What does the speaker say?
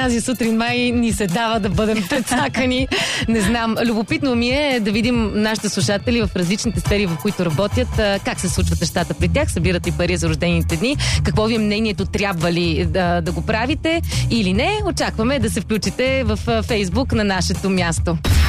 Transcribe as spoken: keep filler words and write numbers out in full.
тази сутрин май ни се дава да бъдем прецакани. Не знам. Любопитно ми е да видим нашите слушатели в различните сфери, в които работят, как се случват нещата при тях, събират ли пари за рождените дни, какво ви е мнението, трябва ли да, да го правите или не. Очакваме да се включите в Фейсбук на нашето място.